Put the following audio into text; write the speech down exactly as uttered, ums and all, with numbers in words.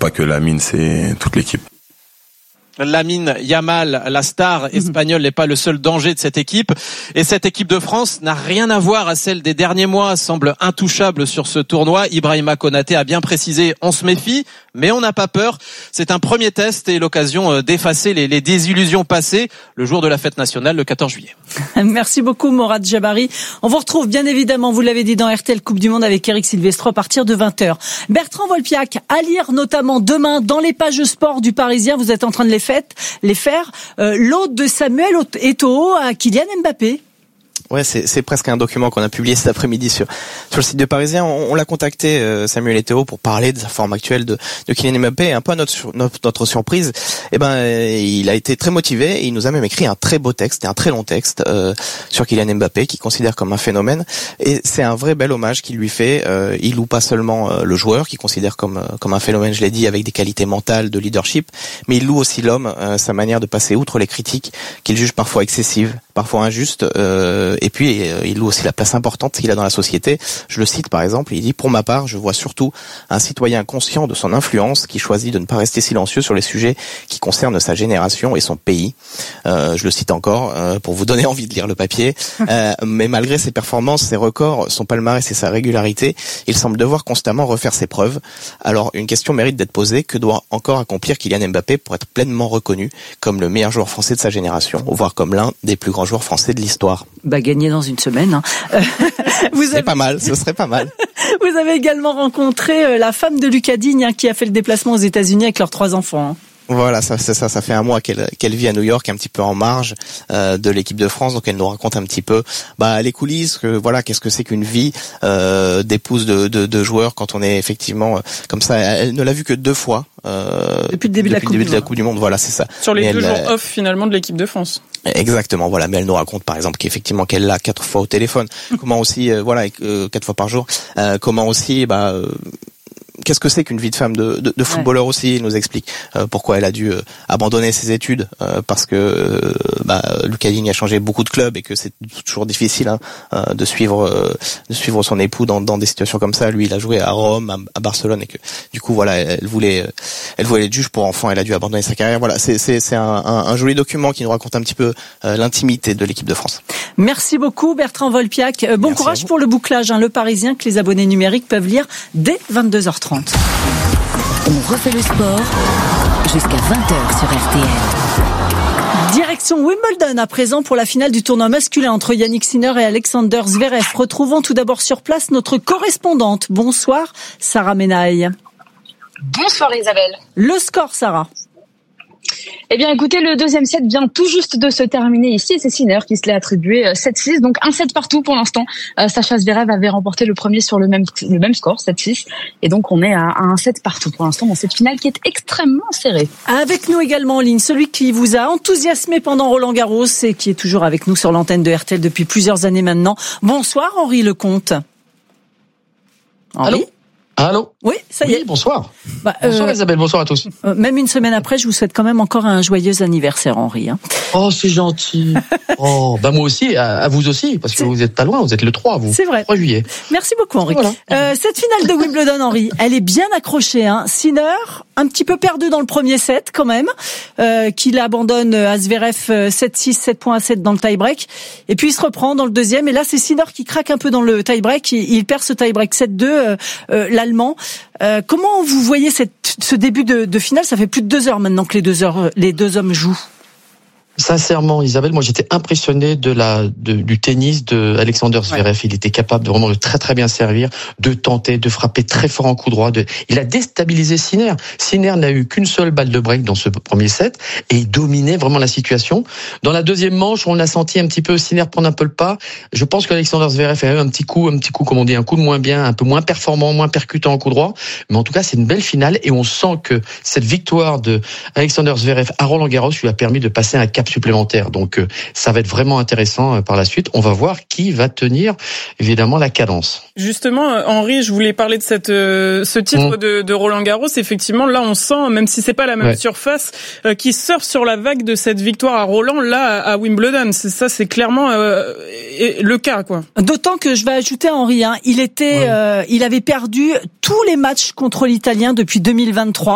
pas que Lamine, c'est toute l'équipe. Lamine Yamal, la star espagnole, n'est pas le seul danger de cette équipe. Et cette équipe de France n'a rien à voir à celle des derniers mois, semble intouchable sur ce tournoi. Ibrahima Konaté a bien précisé, on se méfie, mais on n'a pas peur. C'est un premier test et l'occasion d'effacer les, les désillusions passées le jour de la fête nationale, le quatorze juillet. Merci beaucoup, Morad Jabari. On vous retrouve bien évidemment, vous l'avez dit, dans R T L Coupe du Monde avec Eric Silvestro à partir de vingt heures. Bertrand Volpiac, à lire notamment demain dans les pages sport du Parisien, vous êtes en train de les Faites, les faire, euh, l'ode de Samuel Eto'o à Kylian Mbappé. Ouais, c'est, c'est presque un document qu'on a publié cet après-midi sur sur le site de Parisien. On, on l'a contacté, euh, Samuel Eto'o, pour parler de sa forme actuelle de, de Kylian Mbappé. Et un peu à notre, notre, notre surprise, eh ben, euh, il a été très motivé et il nous a même écrit un très beau texte et un très long texte euh, sur Kylian Mbappé, qu'il considère comme un phénomène. Et c'est un vrai bel hommage qu'il lui fait. Euh, il loue pas seulement euh, le joueur, qu'il considère comme euh, comme un phénomène, je l'ai dit, avec des qualités mentales, de leadership, mais il loue aussi l'homme, euh, sa manière de passer outre les critiques qu'il juge parfois excessives, parfois injustes. Euh, Et puis, il loue aussi la place importante qu'il a dans la société. Je le cite par exemple, il dit « Pour ma part, je vois surtout un citoyen conscient de son influence qui choisit de ne pas rester silencieux sur les sujets qui concernent sa génération et son pays. Euh, » Je le cite encore euh, pour vous donner envie de lire le papier. Euh, mais malgré ses performances, ses records, son palmarès et sa régularité, il semble devoir constamment refaire ses preuves. Alors, une question mérite d'être posée. Que doit encore accomplir Kylian Mbappé pour être pleinement reconnu comme le meilleur joueur français de sa génération, voire comme l'un des plus grands joueurs français de l'histoire? Bah, gagner dans une semaine. Hein. Vous avez... C'est pas mal, ce serait pas mal. Vous avez également rencontré la femme de Lucas Digne, hein, qui a fait le déplacement aux États-Unis avec leurs trois enfants. Hein. Voilà, ça, ça, ça, ça fait un mois qu'elle, qu'elle vit à New York, un petit peu en marge euh, de l'équipe de France. Donc elle nous raconte un petit peu, bah, les coulisses, que voilà, qu'est-ce que c'est qu'une vie euh, d'épouse de, de, de joueurs quand on est effectivement euh, comme ça. Elle ne l'a vu que deux fois euh, depuis le début, depuis de, la le début de la Coupe du Monde. Voilà, c'est ça. Sur les mais deux elle, jours off finalement de l'équipe de France. Exactement, voilà. Mais elle nous raconte par exemple qu'effectivement qu'elle l'a quatre fois au téléphone. Comment aussi, euh, voilà, euh, quatre fois par jour. Euh, comment aussi, bah. Euh, Qu'est-ce que c'est qu'une vie de femme de, de, de footballeur ouais. aussi? Il nous explique euh, pourquoi elle a dû euh, abandonner ses études euh, parce que euh, bah, Lucas Digne a changé beaucoup de clubs et que c'est toujours difficile hein, euh, de suivre euh, de suivre son époux dans, dans des situations comme ça. Lui, il a joué à Rome, à, à Barcelone et que du coup voilà, elle, elle voulait euh, elle voulait être juge pour enfants. Elle a dû abandonner sa carrière. Voilà, c'est c'est c'est un, un, un joli document qui nous raconte un petit peu euh, l'intimité de l'équipe de France. Merci beaucoup Bertrand Volpiac. Euh, bon Merci courage pour le bouclage, hein, Le Parisien que les abonnés numériques peuvent lire dès vingt-deux heures trente. On refait le sport jusqu'à vingt heures sur R T L. Direction Wimbledon à présent pour la finale du tournoi masculin entre Yannick Sinner et Alexander Zverev. Retrouvons tout d'abord sur place notre correspondante. Bonsoir Sarah Menaille. Bonsoir Isabelle. Le score Sarah? Eh bien, écoutez, le deuxième set vient tout juste de se terminer ici. C'est Sinner qui se l'est attribué sept six, donc un set partout pour l'instant. Euh, Sacha Zverev avait remporté le premier sur le même le même score, sept six, et donc on est à, à un set partout pour l'instant dans cette finale qui est extrêmement serrée. Avec nous également en ligne, celui qui vous a enthousiasmé pendant Roland-Garros et qui est toujours avec nous sur l'antenne de R T L depuis plusieurs années maintenant. Bonsoir Henri Lecomte. Henri ? Allô ? Allô ? Oui, ça y est. Oui, bonsoir. Bah, bonsoir euh, Isabelle, bonsoir à tous. Euh, même une semaine après, je vous souhaite quand même encore un joyeux anniversaire, Henri. Hein. Oh, c'est gentil. Oh, bah moi aussi, à, à vous aussi, parce que c'est... vous êtes pas loin, vous êtes le trois, vous. C'est vrai. trois juillet. Merci beaucoup, Henri. Voilà. Euh, cette finale de Wimbledon, Henri, elle est bien accrochée. Hein. Sinner, un petit peu perdu dans le premier set quand même, euh, qu'il abandonne à Zverev sept six, sept points à sept dans le tie-break. Et puis il se reprend dans le deuxième. Et là, c'est Sinner qui craque un peu dans le tie-break. Il, il perd ce tie-break sept deux, euh, euh, l'Allemand. Euh, comment vous voyez cette, ce début de, de finale? Ça fait plus de deux heures maintenant que les deux, heures, les deux hommes jouent. Sincèrement, Isabelle, moi j'étais impressionné de la de, du tennis de Alexander Zverev. Ouais. Il était capable de vraiment de très très bien servir, de tenter, de frapper très fort en coup droit. De... Il a déstabilisé Sinner. Sinner n'a eu qu'une seule balle de break dans ce premier set et il dominait vraiment la situation. Dans la deuxième manche, on a senti un petit peu Sinner prendre un peu le pas. Je pense qu'Alexander Zverev a eu un petit coup, un petit coup, comme on dit, un coup de moins bien, un peu moins performant, moins percutant en coup droit. Mais en tout cas, c'est une belle finale et on sent que cette victoire de Alexander Zverev à Roland-Garros lui a permis de passer un cap supplémentaire. Donc euh, ça va être vraiment intéressant euh, par la suite. On va voir qui va tenir évidemment la cadence. Justement, Henri, je voulais parler de cette euh, ce titre mmh. de, de Roland-Garros. Effectivement, là on sent, même si c'est pas la même ouais. surface, euh, qui surfe sur la vague de cette victoire à Roland, là à Wimbledon. C'est ça, c'est clairement euh, le cas, quoi. D'autant que je vais ajouter, Henri, hein, il était, ouais. euh, il avait perdu tous les matchs contre l'Italien depuis deux mille vingt-trois.